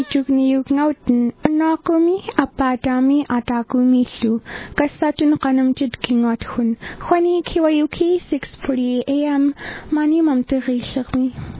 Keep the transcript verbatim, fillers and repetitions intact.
Jugniuk ngauten, Nakumi, Apadami, Atakumisu, Kasatun Kanamjid Kingot Hun, Kwani Kiwayuki, six forty a m, Mani Mamterishakmi.